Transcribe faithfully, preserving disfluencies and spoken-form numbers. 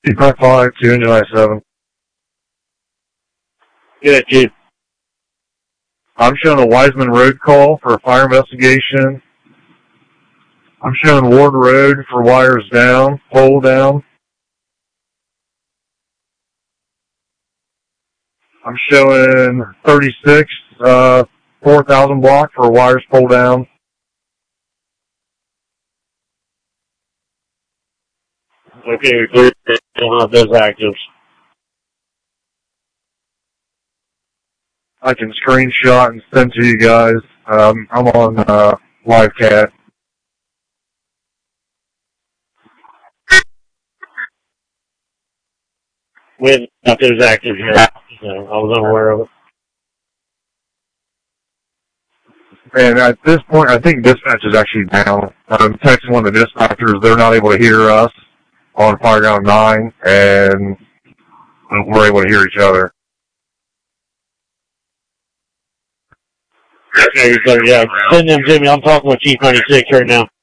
Chief ninety-five, two engine ninety-seven. Good, Chief. I'm showing a Wiseman Road call for a fire investigation. I'm showing Ward Road for wires down, pole down. I'm showing thirty-six, uh, four thousand block for wires pole down. Okay, you're clear. Don't have those actives. I can screenshot and send to you guys. Um, I'm on uh, LiveCat. We haven't got those active here, so I was unaware of it. And at this point, I think dispatch is actually down. I'm texting one of the dispatchers. They're not able to hear us on Fireground nine, and we're able to hear each other. Okay, you're clear, yeah. Send them to me. I'm talking with Chief ninety-six right now.